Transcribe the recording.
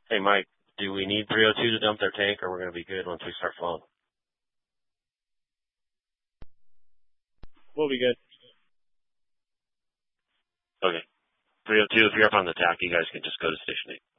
Hey, Mike, do we need 302 to dump their tank, or we're going to be good once we start flowing? We'll be good. Okay. 302, if you're up on the tack, you guys can just go to Station 8.